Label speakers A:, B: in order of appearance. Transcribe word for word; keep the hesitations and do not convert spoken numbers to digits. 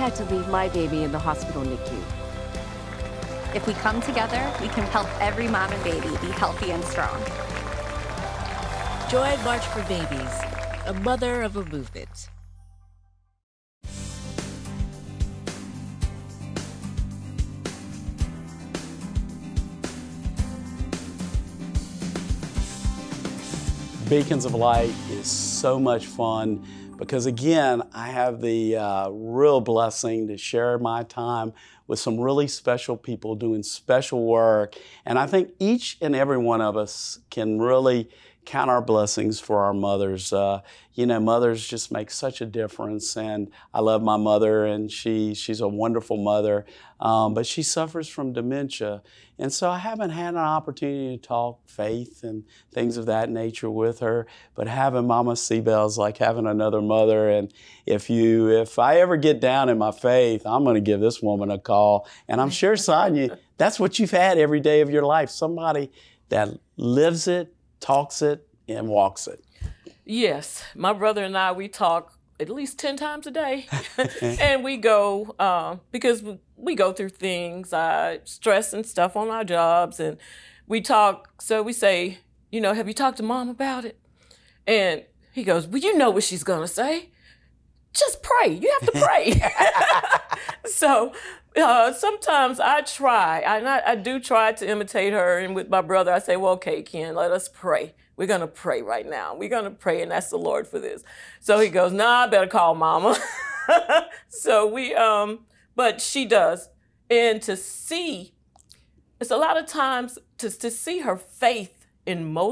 A: had to leave my baby in the hospital N I C U.
B: If we come together, we can help every mom and baby be healthy and strong.
C: Join March for Babies, a mother of a movement.
D: Beacons of Light is so much fun because, again, I have the uh, real blessing to share my time with some really special people doing special work. And I think each and every one of us can really count our blessings for our mothers. Uh, you know, mothers just make such a difference, and I love my mother, and she she's a wonderful mother, um, but she suffers from dementia, and so I haven't had an opportunity to talk faith and things of that nature with her, but having Mama Seabell is like having another mother, and if you, if I ever get down in my faith, I'm going to give this woman a call, and I'm sure, Sonia, that's what you've had every day of your life, somebody that lives it, talks it, and walks it.
E: Yes, my brother and I, we talk at least ten times a day. And we go, uh, because we go through things, uh, stress and stuff on our jobs, and we talk, so we say, you know, have you talked to Mom about it? And he goes, well, you know what she's gonna say. Just pray, you have to pray. So uh, sometimes I try, I, I do try to imitate her, and with my brother, I say, well, okay, Ken, let us pray. We're going to pray right now. We're going to pray and ask the Lord for this. So he goes, nah, I better call Mama. So we, um, but she does. And to see, it's a lot of times to, to see her faith in most